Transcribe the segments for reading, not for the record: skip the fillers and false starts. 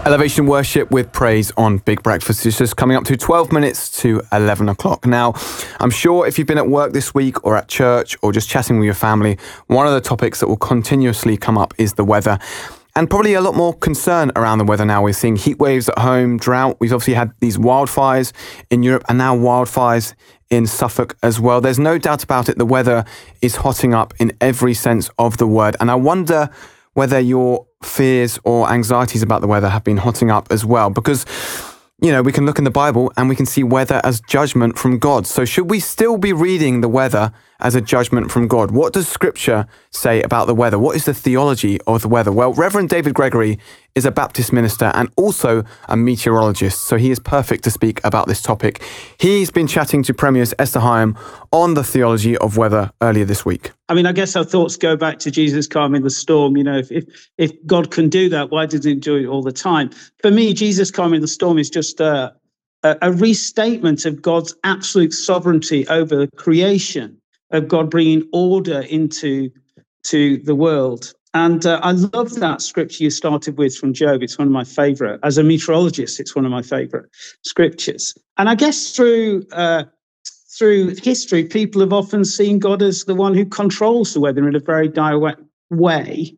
Elevation Worship with Praise on Big Breakfast is just coming up to 12 minutes to 11 o'clock. Now, I'm sure if you've been at work this week or at church or just chatting with your family, one of the topics that will continuously come up is the weather. And probably a lot more concern around the weather now. We're seeing heat waves at home, drought. We've obviously had these wildfires in Europe and now wildfires in Suffolk as well. There's no doubt about it. The weather is hotting up in every sense of the word. And I wonder whether your fears or anxieties about the weather have been hotting up as well. Because, you know, we can look in the Bible and we can see weather as judgment from God. So should we still be reading the weather as a judgment from God? What does Scripture say about the weather? What is the theology of the weather? Well, Reverend David Gregory is a Baptist minister and also a meteorologist, so he is perfect to speak about this topic. He's been chatting to Premier's Esther Higham on the theology of weather earlier this week. I mean, I guess our thoughts go back to Jesus calming the storm. You know, if God can do that, why does he do it all the time? For me, Jesus calming the storm is just a restatement of God's absolute sovereignty over creation, of God bringing order into the world. And I love that scripture you started with from Job. It's one of my favorite. As a meteorologist, it's one of my favorite scriptures. And I guess through history, people have often seen God as the one who controls the weather in a very direct way.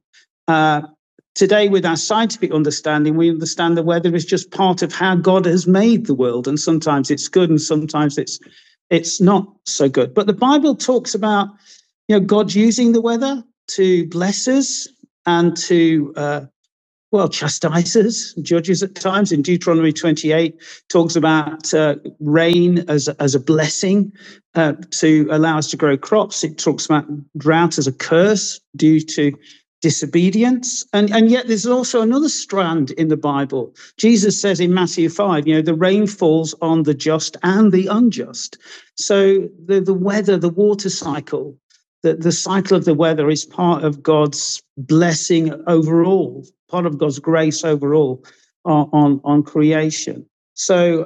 Today, with our scientific understanding, we understand the weather is just part of how God has made the world. And sometimes it's good and sometimes it's not so good. But the Bible talks about, you know, God using the weather to bless us and to, chastise us, judges at times. In Deuteronomy 28, talks about rain as a blessing to allow us to grow crops. It talks about drought as a curse due to disobedience. And yet there's also another strand in the Bible. Jesus says in Matthew 5, you know, the rain falls on the just and the unjust. So the weather, the water cycle, the cycle of the weather is part of God's blessing overall, part of God's grace overall on creation. So,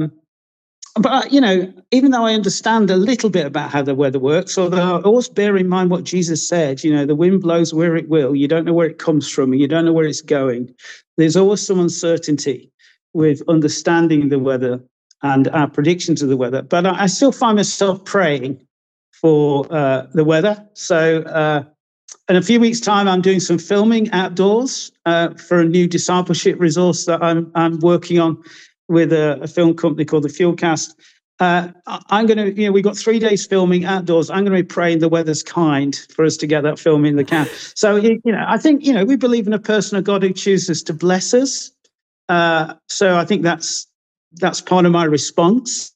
but, you know, even though I understand a little bit about how the weather works, although I always bear in mind what Jesus said, you know, the wind blows where it will. You don't know where it comes from. You don't know where it's going. There's always some uncertainty with understanding the weather and our predictions of the weather. But I still find myself praying for the weather. So in a few weeks' time, I'm doing some filming outdoors for a new discipleship resource that I'm working on with a film company called The Fuelcast. I'm going to, you know, we've got 3 days filming outdoors. I'm going to be praying the weather's kind for us to get that film in the can. So, you know, I think, you know, we believe in a person of God who chooses to bless us. So I think that's part of my response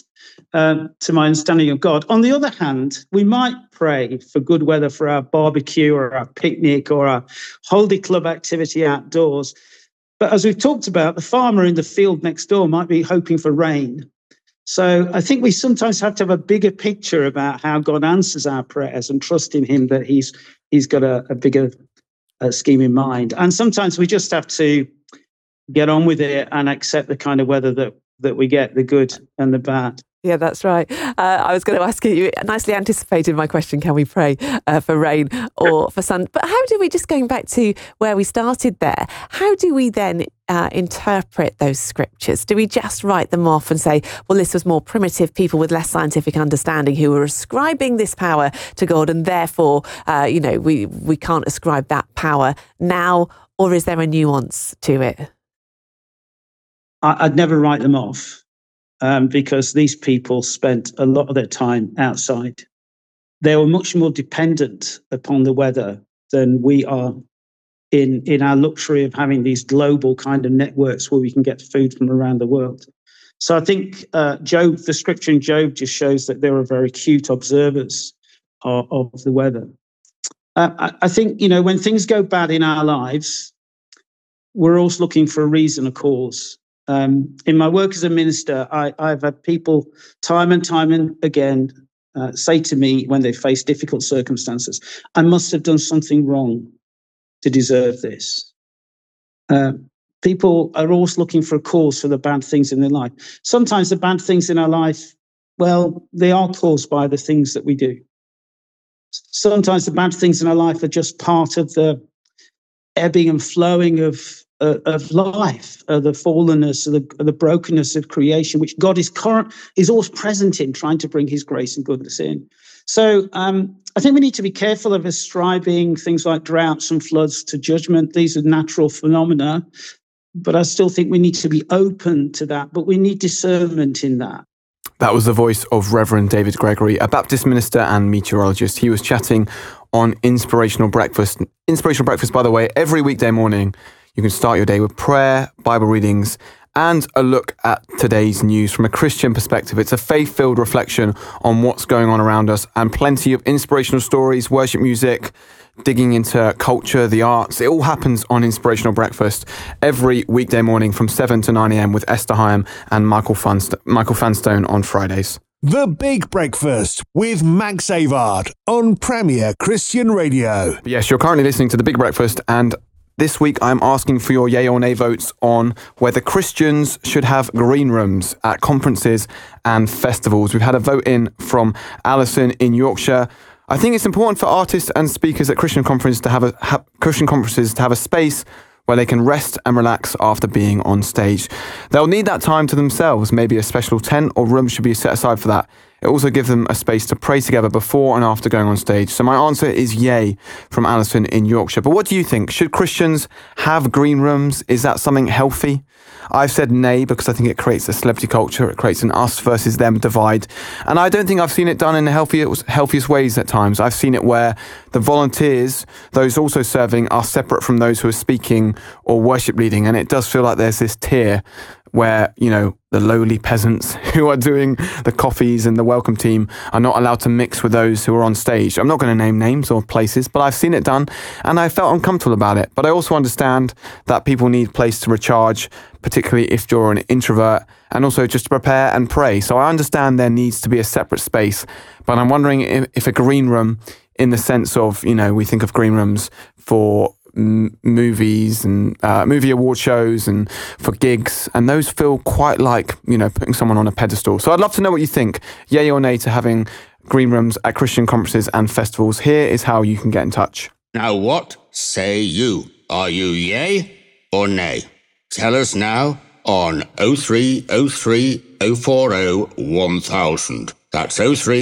to my understanding of God. On the other hand, we might pray for good weather for our barbecue or our picnic or our holiday club activity outdoors. But as we've talked about, the farmer in the field next door might be hoping for rain. So I think we sometimes have to have a bigger picture about how God answers our prayers and trust in him that he's got a bigger scheme in mind. And sometimes we just have to get on with it and accept the kind of weather that we get, the good and the bad. Yeah, that's right. I was going to ask you nicely anticipated my question, can we pray for rain or for sun? But how do we, just going back to where we started there, how do we then interpret those scriptures? Do we just write them off and say, well, this was more primitive people with less scientific understanding who were ascribing this power to God and therefore, we can't ascribe that power now? Or is there a nuance to it? I'd never write them off. Because these people spent a lot of their time outside. They were much more dependent upon the weather than we are in our luxury of having these global kind of networks where we can get food from around the world. So I think Job, the scripture in Job just shows that they were very acute observers of the weather. I think, you know, when things go bad in our lives, we're always looking for a reason, a cause. In my work as a minister, I've had people time and again say to me when they face difficult circumstances, I must have done something wrong to deserve this. People are always looking for a cause for the bad things in their life. Sometimes the bad things in our life, well, they are caused by the things that we do. Sometimes the bad things in our life are just part of the ebbing and flowing of life, the fallenness, the brokenness of creation, which God is always present in, trying to bring his grace and goodness in. So I think we need to be careful of ascribing things like droughts and floods to judgment. These are natural phenomena, but I still think we need to be open to that, but we need discernment in that. That was the voice of Reverend David Gregory, a Baptist minister and meteorologist. He was chatting on Inspirational Breakfast. Inspirational Breakfast, by the way, every weekday morning, you can start your day with prayer, Bible readings, and a look at today's news from a Christian perspective. It's a faith-filled reflection on what's going on around us, and plenty of inspirational stories, worship music, digging into culture, the arts. It all happens on Inspirational Breakfast every weekday morning from 7 to 9 a.m. with Esther Hyam and Michael Fanstone on Fridays. The Big Breakfast with Max Avard on Premier Christian Radio. But yes, you're currently listening to The Big Breakfast, and this week I'm asking for your yay or nay votes on whether Christians should have green rooms at conferences and festivals. We've had a vote in from Alison in Yorkshire. I think it's important for artists and speakers at Christian conferences to have a space where they can rest and relax after being on stage. They'll need that time to themselves. Maybe a special tent or room should be set aside for that. It also gives them a space to pray together before and after going on stage. So my answer is yay from Alison in Yorkshire. But what do you think? Should Christians have green rooms? Is that something healthy? I've said nay because I think it creates a celebrity culture. It creates an us versus them divide. And I don't think I've seen it done in the healthiest ways at times. I've seen it where the volunteers, those also serving, are separate from those who are speaking or worship leading. And it does feel like there's this tier where, you know, the lowly peasants who are doing the coffees and the welcome team are not allowed to mix with those who are on stage. I'm not going to name names or places, but I've seen it done and I felt uncomfortable about it. But I also understand that people need place to recharge, particularly if you're an introvert, and also just to prepare and pray. So I understand there needs to be a separate space, but I'm wondering if a green room, in the sense of, you know, we think of green rooms for movies and movie award shows and for gigs, and those feel quite like, you know, putting someone on a pedestal. So I'd love to know what you think. Yay or nay to having green rooms at Christian conferences and festivals. Here is how you can get in touch. Now what say you? Are you yay or nay? Tell us now on 0303 040 1000. That's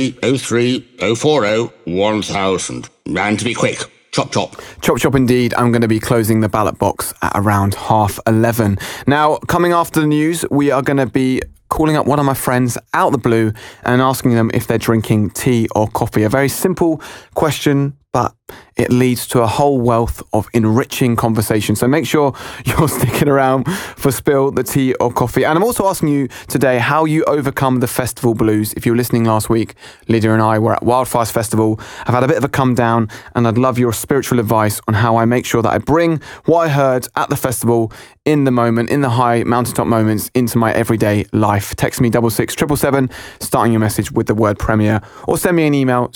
0303 040 1000. And to be quick. Chop, chop. Chop, chop indeed. I'm going to be closing the ballot box at around 11:30. Now, coming after the news, we are going to be calling up one of my friends out the blue and asking them if they're drinking tea or coffee. A very simple question, but it leads to a whole wealth of enriching conversation. So make sure you're sticking around for Spill the Tea or Coffee. And I'm also asking you today how you overcome the festival blues. If you were listening last week, Lydia and I were at Wildfires Festival. I've had a bit of a come down and I'd love your spiritual advice on how I make sure that I bring what I heard at the festival in the moment, in the high mountaintop moments, into my everyday life. Text me 66777, starting your message with the word Premier, or send me an email,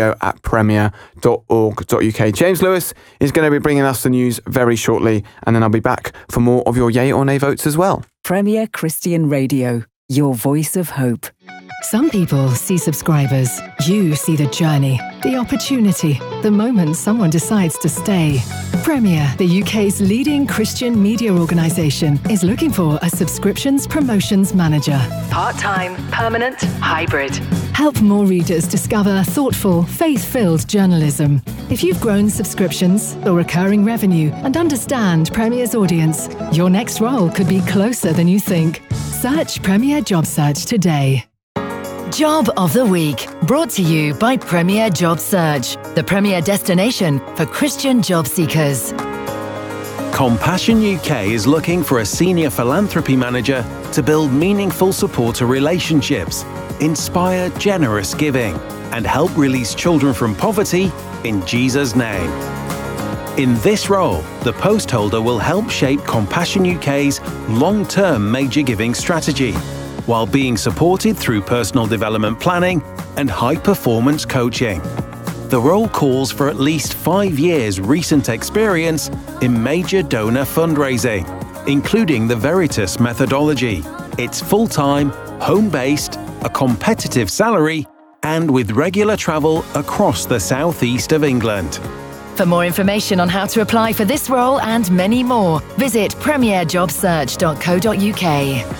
studio@premier.org.uk. James Lewis is going to be bringing us the news very shortly, and then I'll be back for more of your yay or nay votes as well. Premier Christian Radio, your voice of hope. Some people see subscribers. You see the journey, the opportunity, the moment someone decides to stay. Premier, the UK's leading Christian media organisation, is looking for a subscriptions promotions manager. Part-time, permanent, hybrid. Help more readers discover thoughtful, faith-filled journalism. If you've grown subscriptions or recurring revenue and understand Premier's audience, your next role could be closer than you think. Search Premier Job Search today. Job of the Week, brought to you by Premier Job Search, the premier destination for Christian job seekers. Compassion UK is looking for a senior philanthropy manager to build meaningful supporter relationships, inspire generous giving, and help release children from poverty in Jesus' name. In this role, the post holder will help shape Compassion UK's long-term major giving strategy, while being supported through personal development planning and high-performance coaching. The role calls for at least 5 years recent experience in major donor fundraising, including the Veritas methodology. It's full-time, home-based, a competitive salary, and with regular travel across the southeast of England. For more information on how to apply for this role and many more, visit premierjobsearch.co.uk.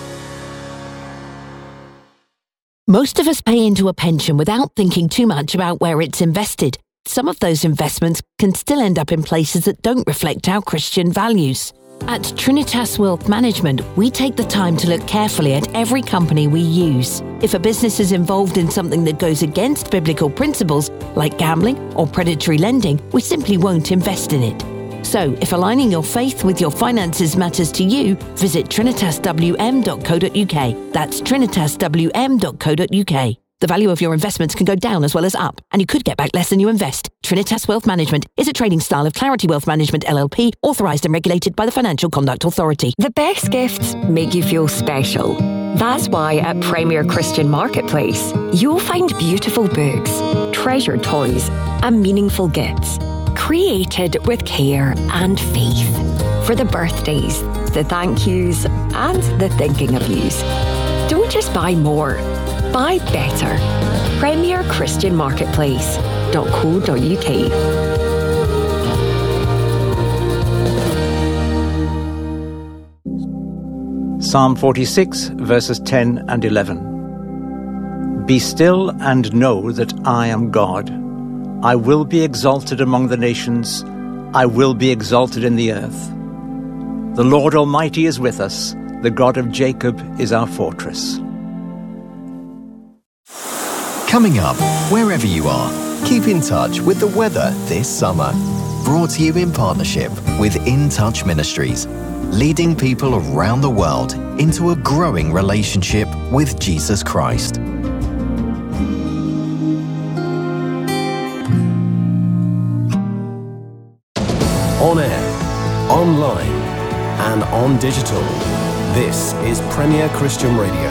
Most of us pay into a pension without thinking too much about where it's invested. Some of those investments can still end up in places that don't reflect our Christian values. At Trinitas Wealth Management, we take the time to look carefully at every company we use. If a business is involved in something that goes against biblical principles, like gambling or predatory lending, we simply won't invest in it. So, if aligning your faith with your finances matters to you, visit trinitaswm.co.uk. That's trinitaswm.co.uk. The value of your investments can go down as well as up, and you could get back less than you invest. Trinitas Wealth Management is a trading style of Clarity Wealth Management LLP, authorised and regulated by the Financial Conduct Authority. The best gifts make you feel special. That's why at Premier Christian Marketplace, you'll find beautiful books, treasured toys, and meaningful gifts, created with care and faith. For the birthdays, the thank yous, and the thinking of yous. Don't just buy more, buy better. Premier Christian Marketplace.co.uk. Psalm 46, verses 10 and 11. Be still and know that I am God. I will be exalted among the nations. I will be exalted in the earth. The Lord Almighty is with us. The God of Jacob is our fortress. Coming up, wherever you are, keep in touch with the weather this summer. Brought to you in partnership with In Touch Ministries, leading people around the world into a growing relationship with Jesus Christ. On air, online, and on digital. This is Premier Christian Radio.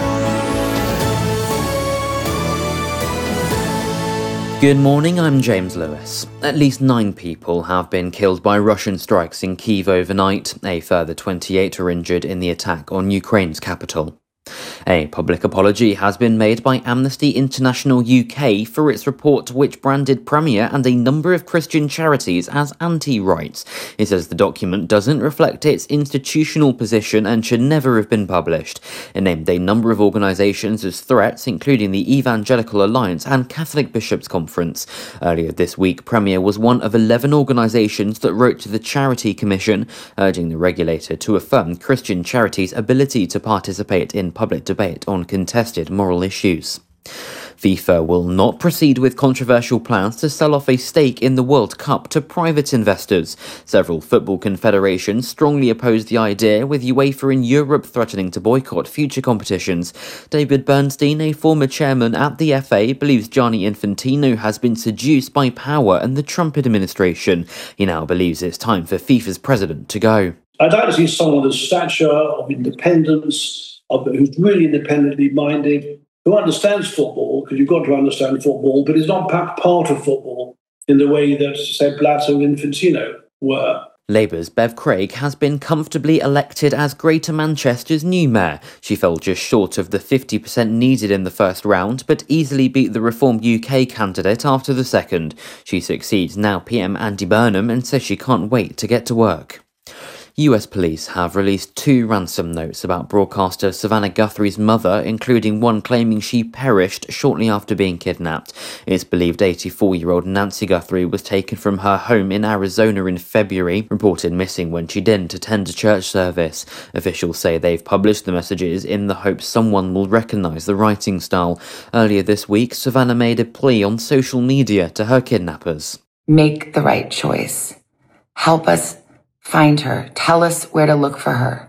Good morning, I'm James Lewis. At least 9 people have been killed by Russian strikes in Kyiv overnight. A further 28 are injured in the attack on Ukraine's capital. A public apology has been made by Amnesty International UK for its report which branded Premier and a number of Christian charities as anti-rights. It says the document doesn't reflect its institutional position and should never have been published. It named a number of organisations as threats, including the Evangelical Alliance and Catholic Bishops' Conference. Earlier this week, Premier was one of 11 organisations that wrote to the Charity Commission, urging the regulator to affirm Christian charities' ability to participate in public debate on contested moral issues. FIFA will not proceed with controversial plans to sell off a stake in the World Cup to private investors. Several football confederations strongly oppose the idea, with UEFA in Europe threatening to boycott future competitions. David Bernstein, a former chairman at the FA, believes Gianni Infantino has been seduced by power and the Trump administration. He now believes it's time for FIFA's president to go. I'd like to see someone of stature, of independence, who's really independently minded, who understands football, because you've got to understand football, but is not part of football in the way that, say, Blatter and Infantino were. Labour's Bev Craig has been comfortably elected as Greater Manchester's new mayor. She fell just short of the 50% needed in the first round, but easily beat the Reform UK candidate after the second. She succeeds now PM Andy Burnham and says she can't wait to get to work. US police have released 2 ransom notes about broadcaster Savannah Guthrie's mother, including one claiming she perished shortly after being kidnapped. It's believed 84-year-old Nancy Guthrie was taken from her home in Arizona in February, reported missing when she didn't attend a church service. Officials say they've published the messages in the hope someone will recognise the writing style. Earlier this week, Savannah made a plea on social media to her kidnappers. Make the right choice. Help us find her. Tell us where to look for her.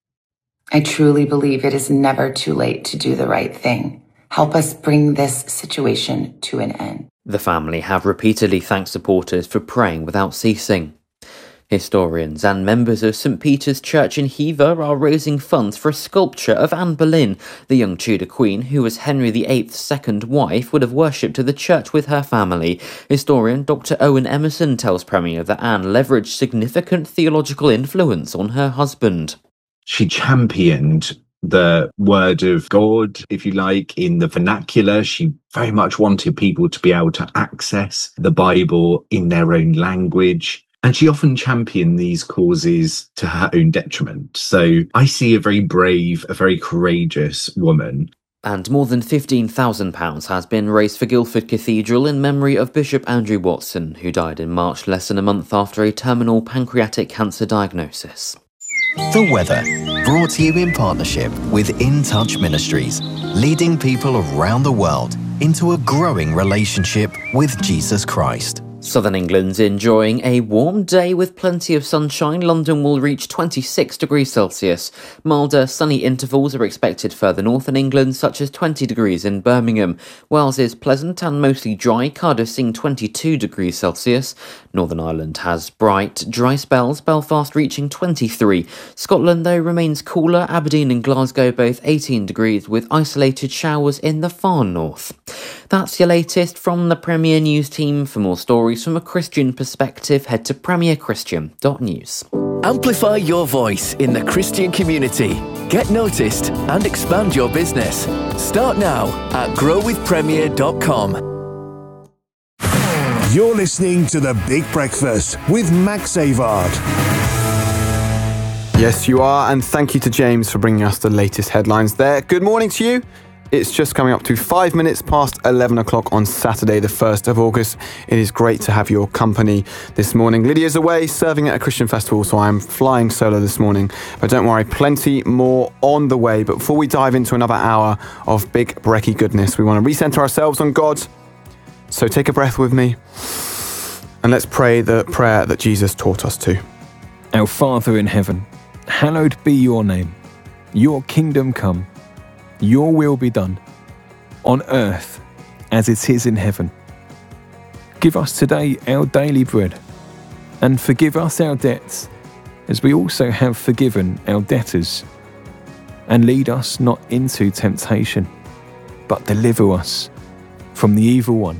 I truly believe it is never too late to do the right thing. Help us bring this situation to an end. The family have repeatedly thanked supporters for praying without ceasing. Historians and members of St Peter's Church in Hever are raising funds for a sculpture of Anne Boleyn, the young Tudor queen who, as Henry VIII's second wife, would have worshipped at the church with her family. Historian Dr Owen Emerson tells Premier that Anne leveraged significant theological influence on her husband. She championed the word of God, if you like, in the vernacular. She very much wanted people to be able to access the Bible in their own language. And she often championed these causes to her own detriment. So I see a very brave, a very courageous woman. And more than £15,000 has been raised for Guildford Cathedral in memory of Bishop Andrew Watson, who died in March less than a month after a terminal pancreatic cancer diagnosis. The weather, brought to you in partnership with In Touch Ministries, leading people around the world into a growing relationship with Jesus Christ. Southern England's enjoying a warm day with plenty of sunshine. London will reach 26 degrees Celsius. Milder, sunny intervals are expected further north in England, such as 20 degrees in Birmingham. Wales is pleasant and mostly dry. Cardiff seeing 22 degrees Celsius. Northern Ireland has bright, dry spells. Belfast reaching 23. Scotland, though, remains cooler. Aberdeen and Glasgow both 18 degrees with isolated showers in the far north. That's your latest from the Premier News team. For more stories from a Christian perspective, head to premierchristian.news. Amplify your voice in the Christian community. Get noticed and expand your business. Start now at growwithpremier.com. You're listening to The Big Breakfast with Max Avard. Yes, you are, and thank you to James for bringing us the latest headlines there. Good morning to you. It's just coming up to 5 minutes past 11 o'clock on Saturday, the 1st of August. It is great to have your company this morning. Lydia's away serving at a Christian festival, so I'm flying solo this morning. But don't worry, plenty more on the way. But before we dive into another hour of big breaky goodness, we want to recenter ourselves on God. So take a breath with me and let's pray the prayer that Jesus taught us to. Our Father in heaven, hallowed be your name. Your kingdom come. Your will be done, on earth as it is in heaven. Give us today our daily bread, and forgive us our debts, as we also have forgiven our debtors. And lead us not into temptation, but deliver us from the evil one.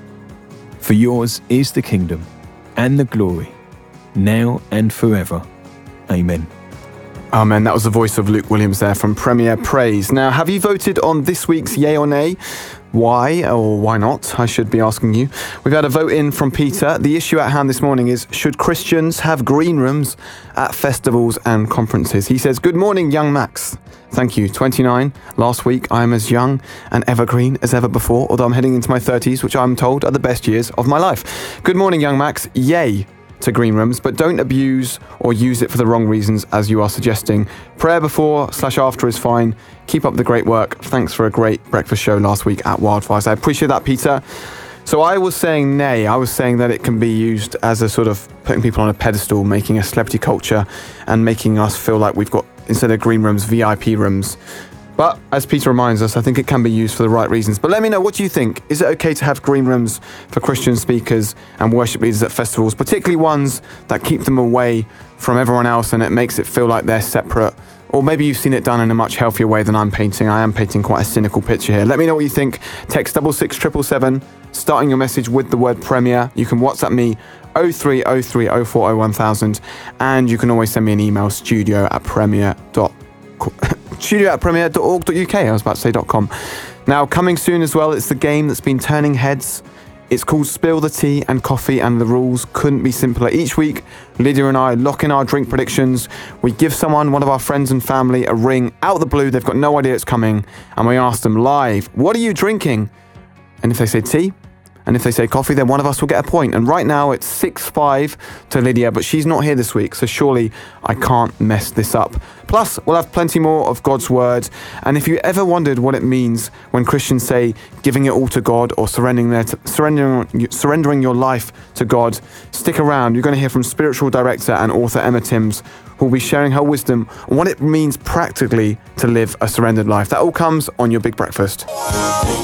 For yours is the kingdom and the glory, now and forever. Amen. Amen. That was the voice of Luke Williams there from Premier Praise. Now, have you voted on this week's Yay or Nay? Why or why not? I should be asking you. We've had a vote in from Peter. The issue at hand this morning is, should Christians have green rooms at festivals and conferences? He says, good morning, young Max. Thank you. 29. Last week, I am as young and evergreen as ever before, although I'm heading into my 30s, which I'm told are the best years of my life. Good morning, young Max. Yay to green rooms, but don't abuse or use it for the wrong reasons as you are suggesting. Prayer before/after is fine. Keep up the great work. Thanks for a great breakfast show last week at Wildfires. I appreciate that, Peter. So I was saying nay. I was saying that it can be used as a sort of putting people on a pedestal, making a celebrity culture and making us feel like we've got, instead of green rooms, VIP rooms. But as Peter reminds us, I think it can be used for the right reasons. But let me know, what do you think? Is it okay to have green rooms for Christian speakers and worship leaders at festivals, particularly ones that keep them away from everyone else and it makes it feel like they're separate? Or maybe you've seen it done in a much healthier way than I'm painting. I am painting quite a cynical picture here. Let me know what you think. Text 66777, starting your message with the word Premier. You can WhatsApp me 03030401000, and you can always send me an email, studio@premier.org.uk. I was about to say .com. Now, coming soon as well, it's the game that's been turning heads. It's called Spill the Tea and Coffee, and the rules couldn't be simpler. Each week, Lydia and I lock in our drink predictions. We give someone, one of our friends and family, a ring out of the blue. They've got no idea it's coming. And we ask them live, what are you drinking? And if they say tea, and if they say coffee, then one of us will get a point. And right now it's 6-5 to Lydia, but she's not here this week, so surely I can't mess this up. Plus, we'll have plenty more of God's word. And if you ever wondered what it means when Christians say giving it all to God or surrendering your life to God, stick around. You're going to hear from spiritual director and author Emma Timms, who will be sharing her wisdom on what it means practically to live a surrendered life. That all comes on your Big Breakfast.